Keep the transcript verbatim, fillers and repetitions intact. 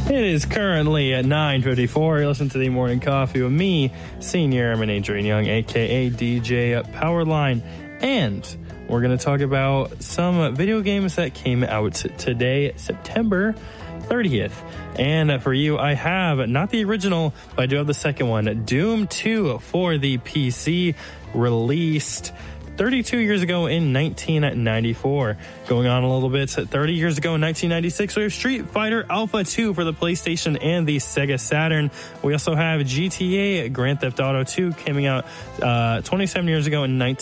It is currently at nine fifty-four. You're listening to the Morning Coffee with me, Senior Airman Adrian Young, a k a. D J Powerline. And we're going to talk about some video games that came out today, September thirtieth. And for you, I have not the original, but I do have the second one. Doom two for the P C, released thirty-two years ago in nineteen ninety-four. Going on a little bit, thirty years ago in nineteen ninety-six, we have Street Fighter Alpha two for the PlayStation and the Sega Saturn. We also have G T A Grand Theft Auto two coming out uh, twenty-seven years ago in nineteen